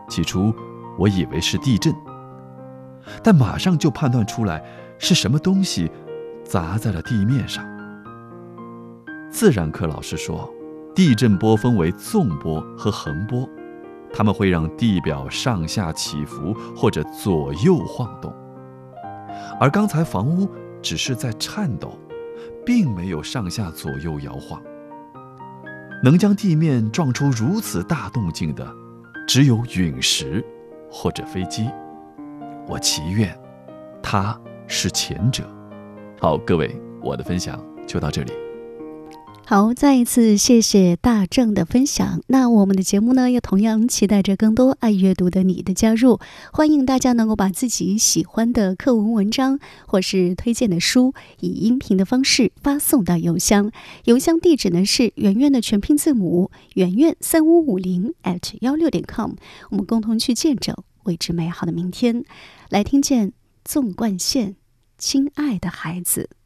起初我以为是地震，但马上就判断出来是什么东西砸在了地面上。自然课老师说，地震波分为纵波和横波，它们会让地表上下起伏或者左右晃动，而刚才房屋只是在颤抖，并没有上下左右摇晃。能将地面撞出如此大动静的，只有陨石或者飞机。我祈愿它是前者。好，各位，我的分享就到这里。 好，再一次谢谢大正的分享。那我们的节目呢，也同样期待着更多爱阅读的你的加入。欢迎大家能够把自己喜欢的课文文章或是推荐的书，以音频的方式发送到邮箱。邮箱地址呢是圆圆的全拼字母圆圆3550@16.com。我们共同去见证未知美好的明天。来听见纵贯线，亲爱的孩子。